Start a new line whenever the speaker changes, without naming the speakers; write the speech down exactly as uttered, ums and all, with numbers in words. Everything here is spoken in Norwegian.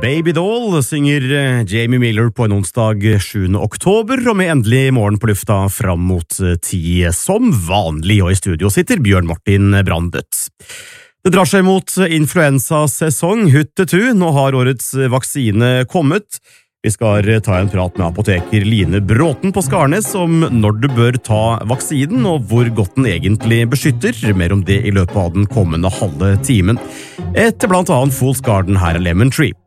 Baby Doll synger Jamie Miller på en onsdag sjuende oktober, og med endelig morgen på lufta fram mot ti som vanlig, og i studio sitter Bjørn Martin Brandet. Det drar seg mot influensasesong, huttetu, nå har årets vaksine kommet. Vi skal ta en prat med apoteker Line Bråten på Skarnes om når du bør ta vaksinen, og hvor godt den egentlig beskytter. Mer om det i løpet av den kommende halve timen. Etter blant annet Fool's Garden, her er Lemon Tree.